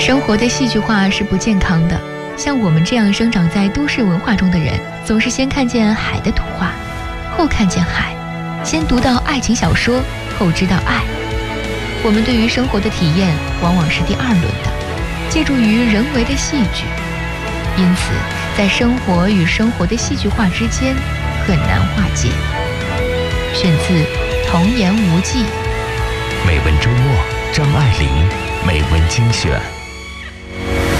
生活的戏剧化是不健康的。像我们这样生长在都市文化中的人，总是先看见海的图画，后看见海，先读到爱情小说，后知道爱。我们对于生活的体验往往是第二轮的，借助于人为的戏剧。因此在生活与生活的戏剧化之间很难划界。选自《童言无忌》。 美文周末，张爱玲美文精选。